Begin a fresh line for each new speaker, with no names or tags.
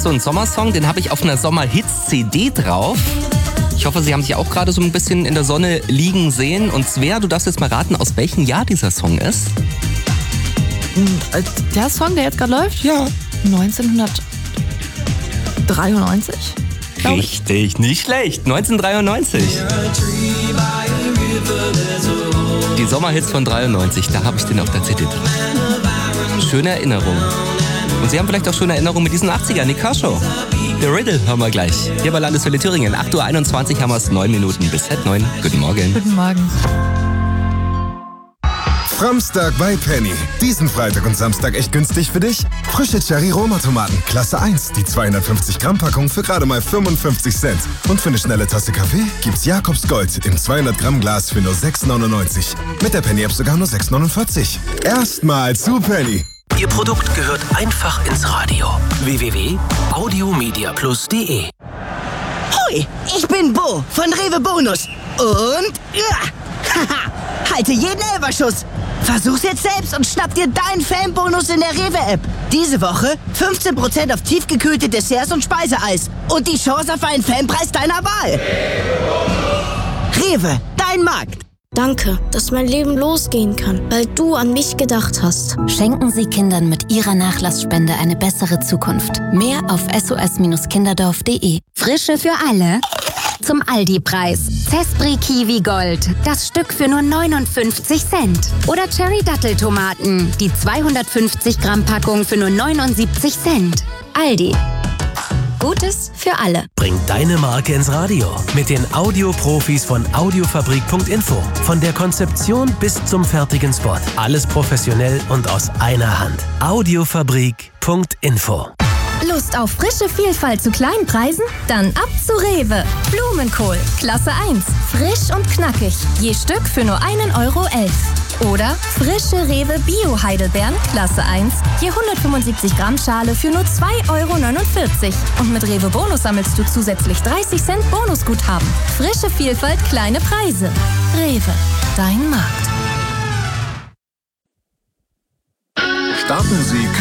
ist so ein Sommersong, den habe ich auf einer Sommerhits-CD drauf. Ich hoffe, Sie haben sich auch gerade so ein bisschen in der Sonne liegen sehen. Und Svea, du darfst jetzt mal raten, aus welchem Jahr dieser Song ist.
Der Song, der jetzt gerade läuft?
Ja.
1993?
Richtig, nicht schlecht. 1993. Die Sommerhits von 93, da habe ich den auf der CD drauf. Schöne Erinnerung. Und Sie haben vielleicht auch schöne Erinnerungen mit diesen 80ern, die Car-Show. The Riddle hören wir gleich. Hier bei Landeswelle Thüringen. 8:21 Uhr haben wir es, 9 Minuten bis 9. Guten Morgen.
Guten Morgen.
Framstag bei Penny. Diesen Freitag und Samstag echt günstig für dich? Frische Cherry-Roma-Tomaten, Klasse 1, die 250 Gramm Packung für gerade mal 55 Cent. Und für eine schnelle Tasse Kaffee gibt's Jakobs Gold im 200 Gramm Glas für nur 6,99. Mit der Penny-App sogar nur 6,49. Erstmal zu Penny.
Ihr Produkt gehört einfach ins Radio. www.audiomediaplus.de.
Hui, ich bin Bo von Rewe Bonus. Und haha, halte jeden Elferschuss. Versuch's jetzt selbst und schnapp dir deinen Fanbonus in der Rewe-App. Diese Woche 15% auf tiefgekühlte Desserts und Speiseeis. Und die Chance auf einen Fanpreis deiner Wahl. Rewe, dein Markt.
Danke, dass mein Leben losgehen kann, weil du an mich gedacht hast.
Schenken Sie Kindern mit Ihrer Nachlassspende eine bessere Zukunft. Mehr auf sos-kinderdorf.de. Frische für alle. Zum Aldi-Preis. Zespri Kiwi Gold. Das Stück für nur 59 Cent. Oder Cherry Datteltomaten. Die 250 Gramm Packung für nur 79 Cent. Aldi. Gutes für alle.
Bring deine Marke ins Radio mit den Audioprofis von Audiofabrik.info. Von der Konzeption bis zum fertigen Spot. Alles professionell und aus einer Hand. Audiofabrik.info.
Lust auf frische Vielfalt zu kleinen Preisen? Dann ab zu Rewe. Blumenkohl, Klasse 1. Frisch und knackig. Je Stück für nur 1,11 €. Oder frische Rewe Bio-Heidelbeeren, Klasse 1. Je 175 Gramm Schale für nur 2,49 €. Und mit Rewe Bonus sammelst du zusätzlich 30 Cent Bonusguthaben. Frische Vielfalt, kleine Preise. Rewe, dein Markt.
Starten Sie